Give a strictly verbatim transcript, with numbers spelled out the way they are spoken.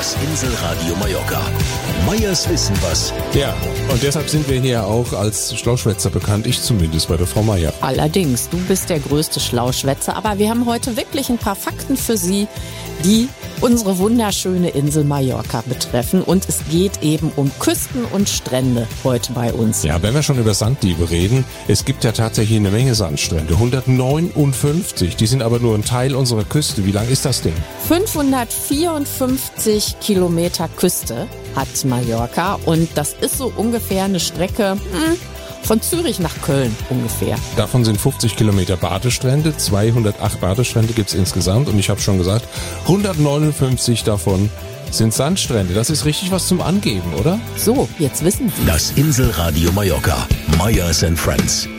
Das Inselradio Mallorca. Meyers Wissen was. Ja, und deshalb sind wir hier auch als Schlauschwätzer bekannt. Ich zumindest bei der Frau Meyer. Allerdings, du bist der größte Schlauschwätzer. Aber wir haben heute wirklich ein paar Fakten für Sie, die unsere wunderschöne Insel Mallorca betreffen. Und es geht eben um Küsten und Strände heute bei uns. Ja, wenn wir schon über Sanddiebe reden, es gibt ja tatsächlich eine Menge Sandstrände. hundertneunundfünfzig, die sind aber nur ein Teil unserer Küste. Wie lang ist das Ding? fünfhundertvierundfünfzig Kilometer Küste hat Mallorca und das ist so ungefähr eine Strecke hm, von Zürich nach Köln ungefähr. Davon sind fünfzig Kilometer Badestrände, zweihundertacht Badestrände gibt's insgesamt und ich habe schon gesagt, hundertneunundfünfzig davon sind Sandstrände. Das ist richtig was zum Angeben, oder? So, jetzt wissen Sie. Das Inselradio Mallorca. Meyers and Friends.